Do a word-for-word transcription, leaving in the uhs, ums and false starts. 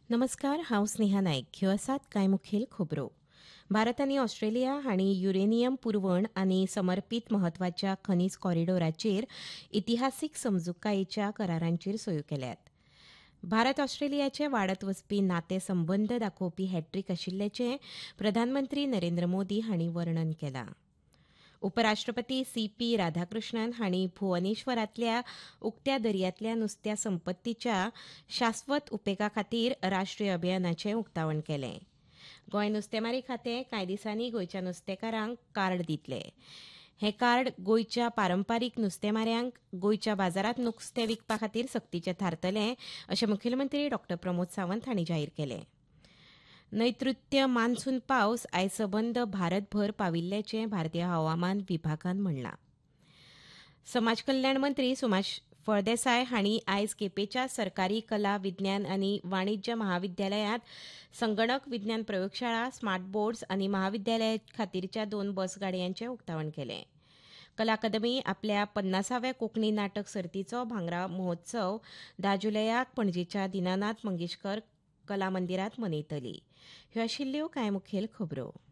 नमस्कार, हांव स्नेहा नायक. ह्यो आसात कांय मुखेल खबरो. भारत आनी ऑस्ट्रेलिया हांणी युरेनियम पुरवण आनी समर्पीत म्हत्वाच्या खनिज कॉरिडॉराचेर इतिहासीक समजुकायेच्या करारांचेर सयो केल्यात. भारत ऑस्ट्रेलियाचे वाडत वचपी नाते संबंद दाखोवपी हॅट्रिक आशिल्ल्याचें प्रधानमंत्री नरेंद्र मोदी हांणी वर्णन केलां. उपराष्ट्रपती सी पी राधाकृष्णन हांणी भुवनेश्वरांतल्या उक्त्या दर्यांतल्या नुस्त्या संपत्तीच्या शास्वत उपेगा खातीर राष्ट्रीय अभियानाचें उक्तावण केलें. गोंय नुस्तेमारी खातें कांय दिसांनी गोंयच्या नुस्तेकारांक कार्ड दितलें. हें कार्ड गोंयच्या पारंपारीक नुस्तेमाऱ्यांक गोंयच्या बाजारांत नुस्तें विकपा खातीर सक्तीचें थारतलें अशें मुखेलमंत्री डॉ प्रमोद सावंत हांणी जाहीर केलें. नैऋत्य मान्सून पावस आयज सबंद भारतभर पाविल्ल्याचें भारतीय हवामान विभागान म्हणलां. समाज कल्याण मंत्री सुभाष फळदेसाय हांणी आयज केपेंच्या सरकारी कला विज्ञान आनी वाणिज्य महाविद्यालयांत संगणक विज्ञान प्रयोगशाळा, स्मार्ट बोर्ड्स आनी महाविद्यालया खातीरच्या दोन बस गाडयांचें उक्तावण केलें. कला अकादमी आपल्या पन्नासाव्या कोंकणी नाटक सर्तीचो भांगरा महोत्सव धा जुलयाक पणजेच्या दिनानाथ मंगेशकर कला मंदिरांत मनयतली. ह्यो आशिल्ल्यो कांय मुखेल खबरो.